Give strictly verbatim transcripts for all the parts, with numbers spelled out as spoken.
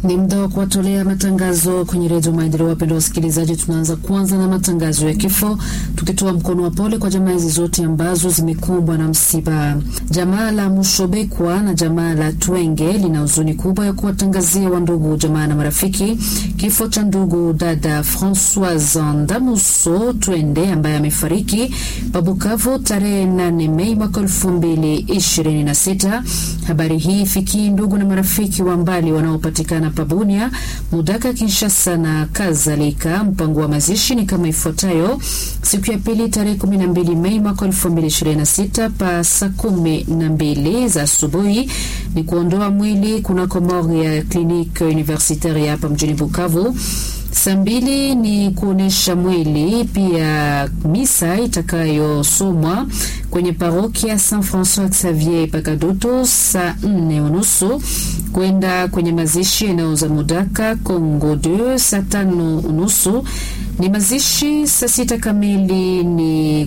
Ni muda wa kuwatolea matangazo kwenye redio Maendeleo. Wapendwa wasikilizaji, tunaanza kwanza na matangazo ya kifo, tukitoa mkono wa pole kwa jamaa hizi zote ambazo zimekumbwa na msiba. Jamaa la Mushobekwa na jamaa la Twenge lina huzuni kubwa ya kuwatangazia wandugu, jamaa na marafiki kifo cha ndugu dada Françoise Ndamuso Twende ambaye amefariki Bukavu tarehe nane Mei mwaka elfu mbili ishirini na sita. Habari hii ifikie ndugu na marafiki wa mbali wanaopatikana Pabunia, Mudaka, Kinshasa na kadhalika. Mpango wa mazishi ni kama ifuatayo: siku ya pili tarehe kumi na mbili Mei mwaka elfu mbili ishirini na sita pa saa kumi na mbili za asubuhi ni kuondoa mwili kunako morgue ya kliniki universitaire hapa mjini Bukavu. Saa mbili ni kuonesha mwili, pia misa itakayosomwa kwenye parokia Saint François Xavier Pakadoto. Saa nne unusu kwenda kwenye mazishi eneo za Mudaka Kongo deux. Saa tano unusu ni mazishi. Saa sita kamili ni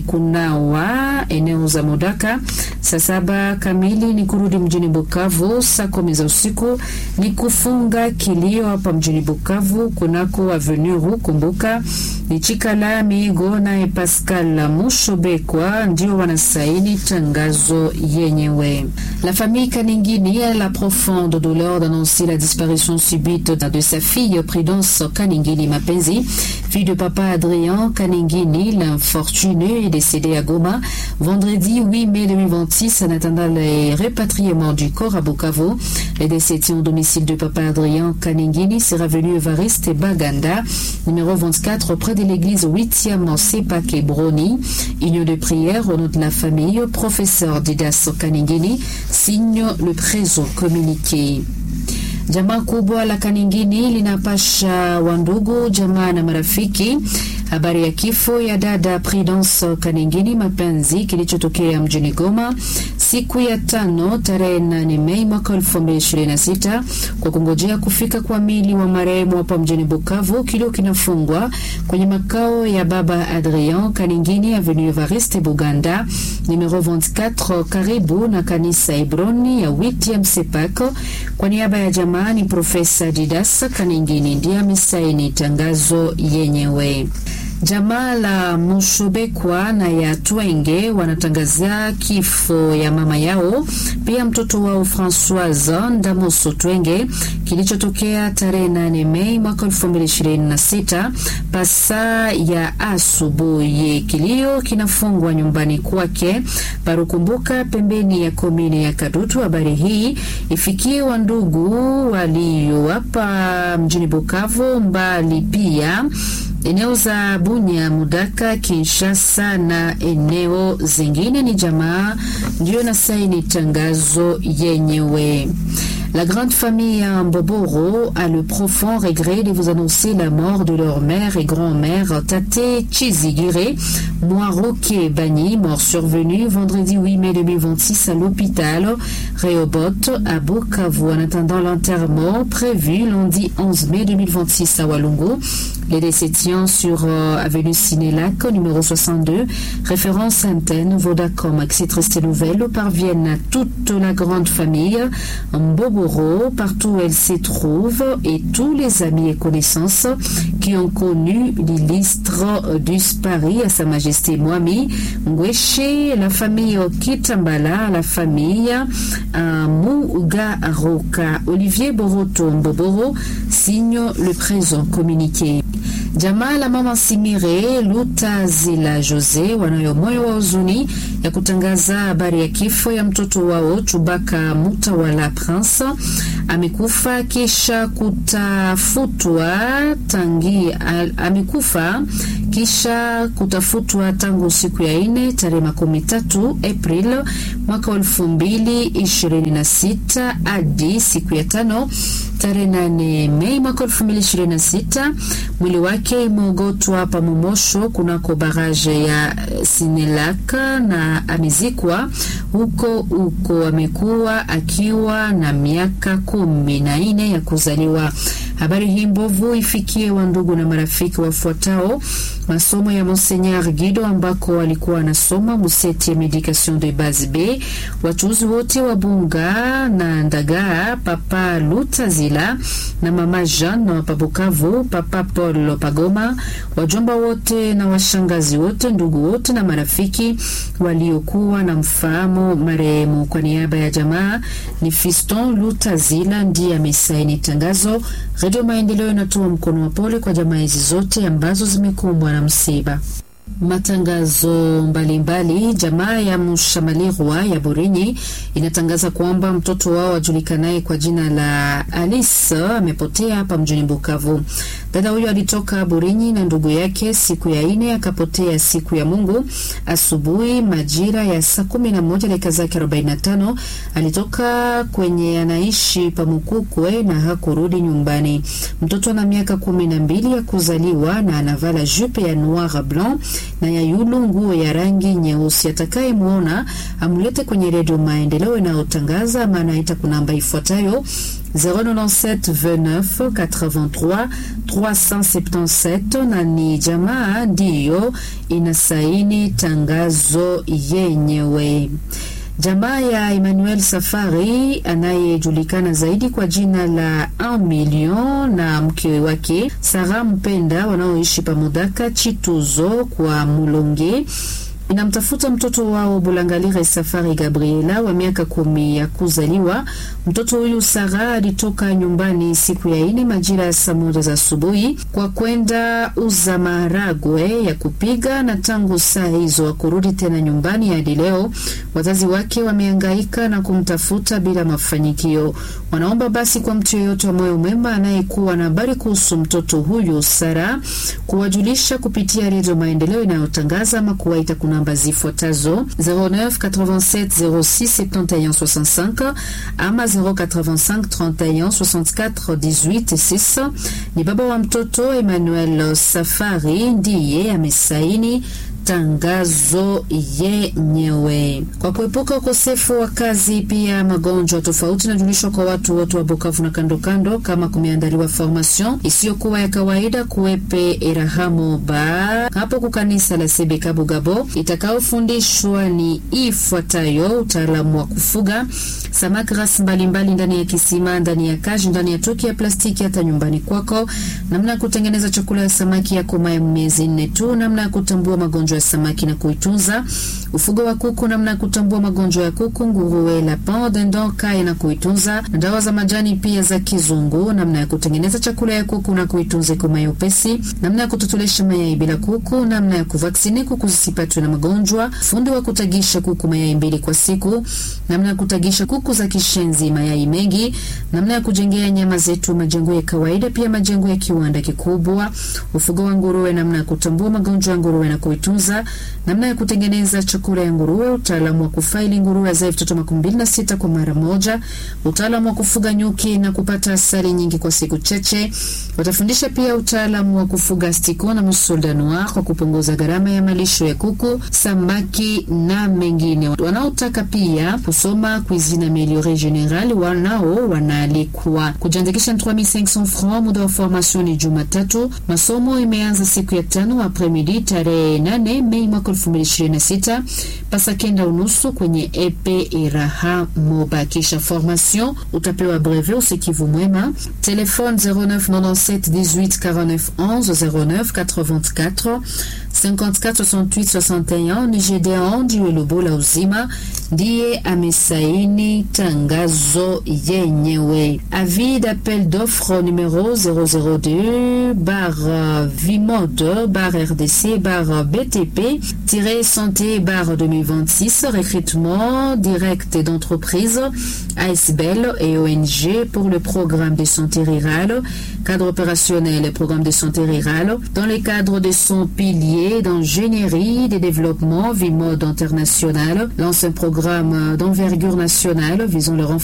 kunawa eneo za Mudaka. Saa saba kamili ni kurudi mjini Bukavu. Saa kumi za usiku ni kufunga kilio hapa mjini Bukavu kunako Avenue Rukumbuka. Ni Chikala Migo na Pascal Mushobekwa ndio wanasaini tangazo yenyewe. La famille Kaningini a la profonde douleur d'annoncer la disparition subite de sa fille Prudence Kaningini Mapenzi, fille de papa Adrien Kaningini. L'infortuné est décédé à Goma vendredi huit mai deux mille vingt-six en attendant le rapatriement du corps à Bukavu. Le décès au domicile de papa Adrien Kaningini sera venu Evariste Baganda, numéro vingt-quatre, auprès de l'église huitième Sepak Broni. Union de prière au nom de la famille. Professeur Didas Kaningini signe le présent communiqué. Jamaa kubwa la Kaningini linapasha wandugu, jamaa na marafiki habari ya kifo ya dada Prudence Kaningini Mapenzi kilichotokea mjini Goma siku ya tano tarehe nane Mei mwaka elfu mbili ishirini na sita. Kwa kungojea kufika kwa mili wa marehemu hapa mjini Bukavu, kilio kinafungwa kwenye makao ya baba Adrien Kaningini, Avenue Evariste Buganda numero vingt-quatre, karibu na kanisa Hebroni ya huitième Sepak. Kwa niaba ya jamaa ni Profesa Didas Kaningini ndiye amesaini tangazo yenyewe. Jamaa la Mushobekwa na ya Twenge wanatangazia kifo ya mama yao, pia mtoto wao Françoise Ndamuso Twenge kilichotokea tarehe nane Mei mwaka elfu mbili ishirini na sita pasa ya asubuhi. Kilio kinafungwa nyumbani kwake Parukumbuka, pembeni ya komine ya Kadutu. Habari hii ifikie wandugu walio hapa mjini Bukavu, mbali pia eneo za Bunya, Mudaka, Kinshasa na eneo zingine. Ni jamaa ndio na saini tangazo yenyewe. La grande famille Mboboro a le profond regret de vous annoncer la mort de leur mère et grand-mère Tate Chizigire Moiroke Bani, mort survenue vendredi huit mai deux mille vingt-six à l'hôpital Rehoboth à Bukavu. En attendant l'enterrement prévu lundi onze mai deux mille vingt-six à Walungu. Les décès tient sur euh, avenue Sinélac, numéro soixante-deux, référence antenne Vodacom. Avec ces tristes nouvelles parviennent à toute la grande famille Mboboro, partout où elle se trouve, et tous les amis et connaissances qui ont connu l'illustre disparu, à Sa Majesté Mwami Ngweshe, la famille Kitambala, la famille euh, Mugaroka. Olivier Boroto Mboboro signe le présent communiqué. Jamaa la mama Simire Lutazila Jose wanayo moyo wa huzuni ya kutangaza habari ya kifo ya mtoto wao Chubaka Mutawala Prince. Amekufa kisha kutafutwa tangi al, amekufa kisha kutafutwa tangu siku ya ine tarehe makumi tatu April mwaka elfu mbili ishirini na sita hadi siku ya tano tarehe nane Mei mwaka elfu mbili ishirini na sita. Mwili wake imeogotwa pa Momosho kunako baraje ya Sinelaka na amezikwa huko huko. Amekuwa akiwa na miaka kumi na ine ya kuzaliwa. Habari hii mbovu ifikie wandugu na marafiki wafuatao masomo ya Monseigneur Guido ambako walikuwa wanasoma Museti ya Medication de Base B, wachuuzi wote wa Bunga na Ndagaa, Papa Lutazila na Mama Jean na Pabukavu, Papa Paul Pagoma, wajomba wote na washangazi wote, ndugu wote na marafiki waliokuwa na mfahamu marehemu. Kwa niaba ya jamaa ni Fiston Lutazila ndiye amesaini tangazo. Radio Maendeleo inatoa mkono wa pole kwa jamaa hizi zote ambazo zimekumbwa na msiba. Matangazo mbalimbali. Jamaa ya Mushamalirwa ya Burinyi inatangaza kwamba mtoto wao ajulikanaye kwa jina la Alice amepotea hapa mjini Bukavu. Dada huyo alitoka Burinyi na ndugu yake siku ya ine, akapotea siku ya Mungu asubuhi majira ya saa kumi na moja dakika zake arobaini na tano. Alitoka kwenye anaishi Pamukukwe na hakurudi nyumbani. Mtoto ana miaka kumi na mbili ya kuzaliwa na anavala jupe ya noir blanc na ya yulu nguo ya rangi nyeusi. Atakaye muona amulete kwenye Radio Maendeleo inayotangaza, ama anaita kunamba ifuatayo zero nine sept vingt-neuf quatre-vingt-trois trois cent soixante-dix-sept, na ni jamaa ndiyo inasaini tangazo yenyewe. Jamaa ya Emmanuel Safari anayejulikana zaidi kwa jina la un million na mke wake Sara Mpenda wanaoishi Pamodaka Chituzo kwa Mulonge inamtafuta mtoto wao Bulangalire Safari Gabriela wa miaka kumi ya kuzaliwa. Mtoto huyu Sara alitoka nyumbani siku ya ine majira ya saa moja za asubuhi kwa kwenda uza maharagwe ya kupiga, na tangu saa hizo kurudi tena nyumbani hadi leo. Wazazi wake wamehangaika na kumtafuta bila mafanikio. Wanaomba basi kwa mtu yeyote wa moyo mwema anayekuwa na habari kuhusu mtoto huyu Sara kuwajulisha kupitia Radio Maendeleo inayotangaza, ama kuwaita kuna namba zifuatazo zero neuf quatre-vingt-sept zero six soixante et un soixante-cinq ama zero quatre-vingt-cinq trente et un soixante-quatre dix-huit six. Ni baba wa mtoto Emmanuel Safari ndiye amesaini tangazo yenyewe. Kwa kuepuka ukosefu wa kazi pia magonjwa tofauti na julishwa kwa watu wote wa Bukavu na kando kando, kama kumeandaliwa formation isiyokuwa ya kawaida kuepe erahamo ba hapo kukanisa la Sebeka Bugabo, itakaofundishwa ni ifuatayo: utaalamu wa kufuga samaki ras mbalimbali ndani ya kisima, ndani ya kaji, ndani ya toki ya plastiki, hata nyumbani kwako, namna ya kutengeneza chakula ya samaki ya koma miezi nne tu, namna ya kutambua magonjwa ya samaki na kuitunza, ufugo wa kuku, namna ya kutambua magonjwa ya kuku, nguruwe, lapin, dindon, kaya na kuitunza, dawa za majani pia za kizungu, namna ya kutengeneza chakula ya kuku na kuitunza kwa mayopesi, namna ya kutotolesha mayai bila kuku, namna ya kuvaksini kuku zisipatwe na magonjwa, fundi wa kutagisha kuku mayai mbili kwa siku, namna ya kutagisha kuku za kishenzi mayai mengi, namna ya kujengea nyama zetu majengo ya kawaida pia majengo ya kiwanda kikubwa, ufugo wa nguruwe, namna ya kutambua magonjwa ya nguruwe na kuitunza, namna ya kutengeneza chakula ya nguruwe, utaalamu wa kufaili nguruwe za vitoto makumi mbili na sita kwa mara moja, utaalamu wa kufuga nyuki na kupata asali nyingi kwa siku chache. Watafundisha pia utaalamu wa kufuga stiko na musolda noir kwa kupunguza gharama ya malisho ya kuku, samaki na mengine. Wanaotaka pia kusoma cuisine améliorée générale wanao wanaalikwa kujiandikisha trois mille cinq cents francs. Muda wa formation ni Jumatatu. Masomo imeanza siku ya tano après-midi tarehe nane Mei mwaka elfu mbili ishirini na sita pasa kenda unusu kwenye epe Iraha Moba. Kisha formation utapewa brevet usikivu mwema. Telefone zero neuf quatre-vingt-dix-sept dix-huit quarante-neuf onze zero neuf quatre-vingt-quatre cinquante-quatre soixante-huit soixante et un. Ni Gedeon Diwelubo la uzima ndiye amesaini tangazo yenyewe. Avis d'appel d'offre numéro zero zero deux barre Vimode barre R D C barre B T P santé barre deux mille vingt-six, recrutement direct d'entreprise, A S B L et O N G pour le programme de santé rurale, cadre opérationnel et programme de santé rurale, dans le cadre de son pilier d'ingénierie, de développement, Vimode international, lance un programme d'envergure nationale visant le renforcement